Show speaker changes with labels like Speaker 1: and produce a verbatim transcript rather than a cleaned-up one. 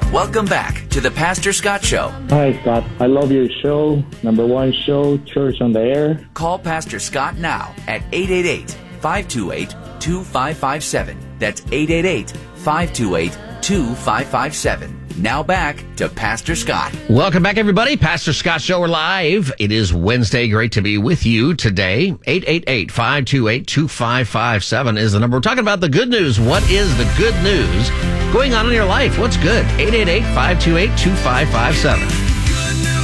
Speaker 1: Welcome back to the Pastor Scott Show.
Speaker 2: Hi, Scott. I love your show. Number one show, Church on the Air.
Speaker 1: Call Pastor Scott now at eight eight eight, five two eight, two five five seven. That's eight eight eight, five two eight, two five five seven. Now back to Pastor Scott.
Speaker 3: Welcome back, everybody. Pastor Scott Show, we're live. It is Wednesday. Great to be with you today. eight eight eight, five two eight, two five five seven is the number. We're talking about the good news. What is the good news going on in your life? What's good? eight eight eight, five two eight, two five five seven.